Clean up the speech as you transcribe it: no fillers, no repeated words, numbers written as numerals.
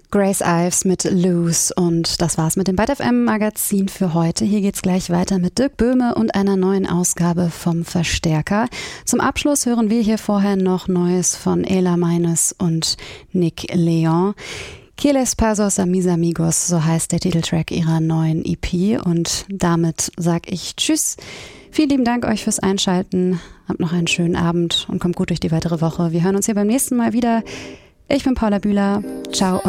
Grace Ives mit Loose und das war's mit dem Byte FM Magazin für heute. Hier geht's gleich weiter mit Dirk Böhme und einer neuen Ausgabe vom Verstärker. Zum Abschluss hören wir hier vorher noch Neues von Ela Meines und Nick Leon. Que les pasos a mis amigos, so heißt der Titeltrack ihrer neuen EP und damit sag ich Tschüss. Vielen lieben Dank euch fürs Einschalten. Habt noch einen schönen Abend und kommt gut durch die weitere Woche. Wir hören uns hier beim nächsten Mal wieder. Ich bin Paula Bühler. Ciao.